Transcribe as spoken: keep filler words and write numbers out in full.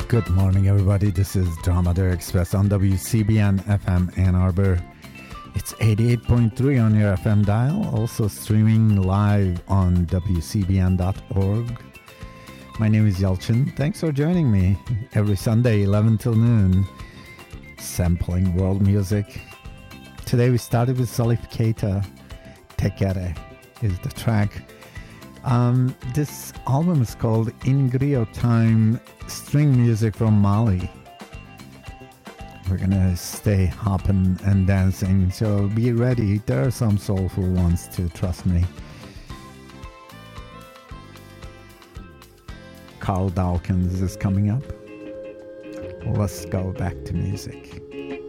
Good morning, everybody. This is Dramatic Express on W C B N F M Ann Arbor. It's eighty-eight point three on your F M dial, also streaming live on W C B N dot org. My name is Yelchin. Thanks for joining me every Sunday, eleven till noon, sampling world music. Today we started with Salif Keita. Tekere is the track. Um, this album is called In Griot Time, string music from Mali. We're gonna stay hopping and dancing, so be ready. There are some soulful ones too, trust me. Carl Dawkins is coming up. Let's go back to music.